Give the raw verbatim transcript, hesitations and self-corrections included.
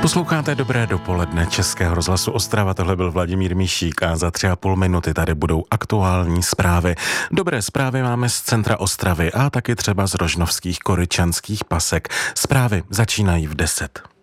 Posloucháte Dobré dopoledne Českého rozhlasu Ostrava, tohle byl Vladimír Míšík a za tři a půl minuty tady budou aktuální zprávy. Dobré zprávy máme z centra Ostravy a taky třeba z rožnovských koryčanských pasek. Zprávy začínají v deset.